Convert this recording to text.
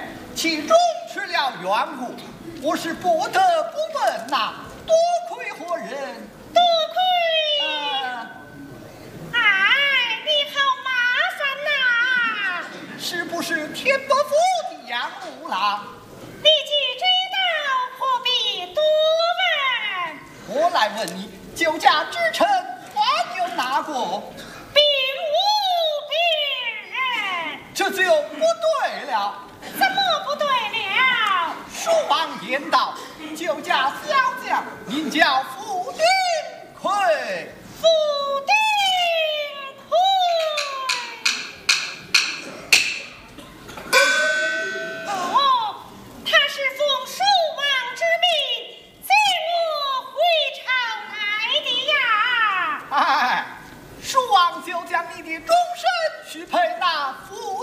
其中出了缘故，我是不得不问呐，多亏何人？ 多亏。哎，你好麻烦呐！ 是不是天伯府的杨木郎？ 你既知道，何必多问？ 我来问你，酒家之臣还有哪个？ 并无别人。 这就不对了。 怎么不对了？ 书王言道，酒家小将名叫傅丁奎。 傅丁奎。哦，他是奉蜀王之命随我回朝来的呀。 哎，蜀王就将你的终身许配那傅